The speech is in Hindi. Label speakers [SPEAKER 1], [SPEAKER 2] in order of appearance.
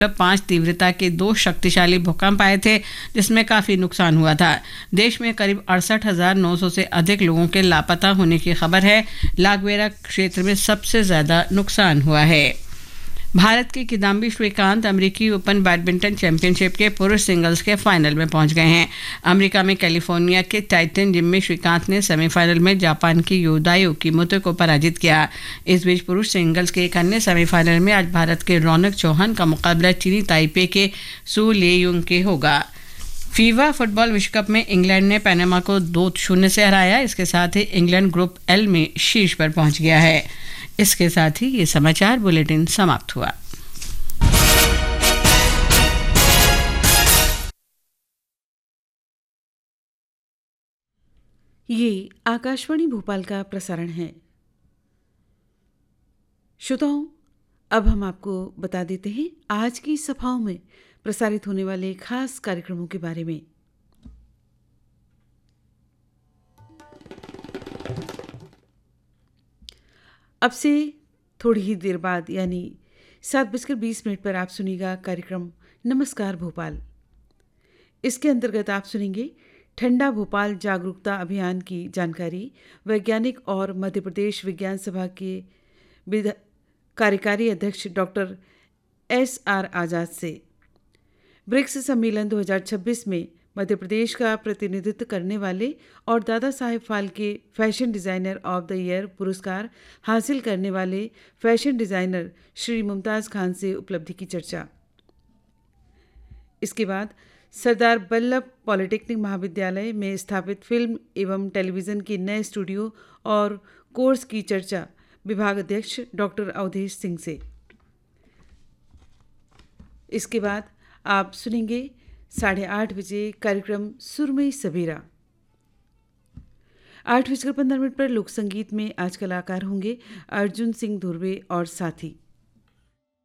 [SPEAKER 1] 5 तीव्रता के 2 शक्तिशाली भूकंप आए थे, जिसमें काफ़ी नुकसान हुआ था। देश में करीब 68,900 से अधिक लोगों के लापता होने की खबर है। लागवेरा क्षेत्र में सबसे ज़्यादा नुकसान हुआ है। भारत के किदाम्बी श्रीकांत अमेरिकी ओपन बैडमिंटन चैंपियनशिप के पुरुष सिंगल्स के फाइनल में पहुंच गए हैं। अमेरिका में कैलिफोर्निया के टाइटन जिम में श्रीकांत ने सेमीफाइनल में जापान की योदायो कीमोतो को पराजित किया। इस बीच पुरुष सिंगल्स के एक अन्य सेमीफाइनल में आज भारत के रौनक चौहान का मुकाबला चीनी ताइपे के सू लेयुंग के होगा। फीफा फुटबॉल विश्व कप में इंग्लैंड ने पनामा को 2-0 से हराया। इसके साथ ही इंग्लैंड ग्रुप एल में शीर्ष पर पहुंच गया है। इसके साथ ही ये समाचार बुलेटिन समाप्त हुआ।
[SPEAKER 2] ये आकाशवाणी भोपाल का प्रसारण है। श्रोताओं, अब हम आपको बता देते हैं आज की सभाओं में प्रसारित होने वाले खास कार्यक्रमों के बारे में। अब से थोड़ी ही देर बाद यानी 7:20 पर आप सुनिएगा कार्यक्रम नमस्कार भोपाल। इसके अंतर्गत आप सुनेंगे ठंडा भोपाल जागरूकता अभियान की जानकारी वैज्ञानिक और मध्य प्रदेश विज्ञान सभा के कार्यकारी अध्यक्ष डॉक्टर SR आज़ाद से। ब्रिक्स सम्मेलन 2026 में मध्य प्रदेश का प्रतिनिधित्व करने वाले और Dada Saheb Phalke fashion designer of the year पुरस्कार हासिल करने वाले फैशन डिज़ाइनर श्री मुमताज़ खान से उपलब्धि की चर्चा। इसके बाद सरदार वल्लभ पॉलिटेक्निक महाविद्यालय में स्थापित फिल्म एवं टेलीविज़न के नए स्टूडियो और कोर्स की चर्चा विभाग अध्यक्ष डॉक्टर अवधेश सिंह से। इसके बाद आप सुनेंगे 8:30 बजे कार्यक्रम सुरमई सवेरा। 8:15 पर लोक संगीत में आज कलाकार होंगे अर्जुन सिंह धुर्वे और साथी।